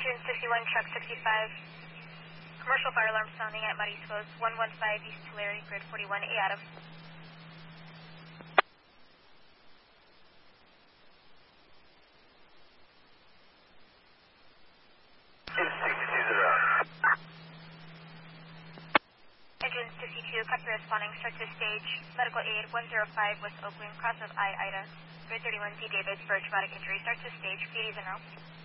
Engine 61, truck 65. Commercial fire alarm sounding at Mariscos, 115 East Tulare, grid 41, A Adam. Engine 62, copy responding, start to stage. Medical aid 105 West Oakland, cross of I, Ida, grid 31, D David for traumatic injury, start to stage, PDs en route.